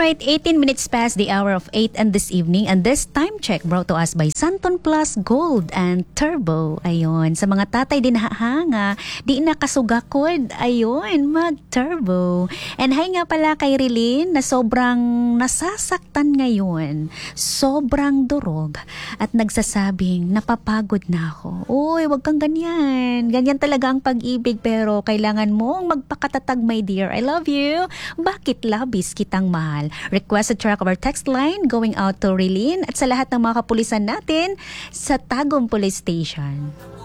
Alright, 18 minutes past the hour of 8 and this evening, and this time check brought to us by Santon Plus Gold and Turbo. Ayun, sa mga tatay din hanga, di nakasugakod, ayun, mag-turbo. And hi nga pala kay Rilin na sobrang nasasaktan ngayon, sobrang durog, at nagsasabing, napapagod na ako. Uy, wag kang ganyan. Ganyan talaga ang pag-ibig, pero kailangan mong magpakatatag, my dear. I love you. Bakit labis kitang mahal? Request a track of our text line going out to Rilin at sa lahat ng mga kapulisan natin sa Tagum Police Station.